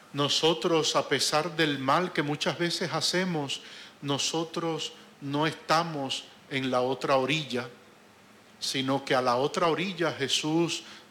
nosotros, a pesar del mal que muchas veces hacemos, nosotros no estamos en la otra orilla, sino que a la otra orilla Jesús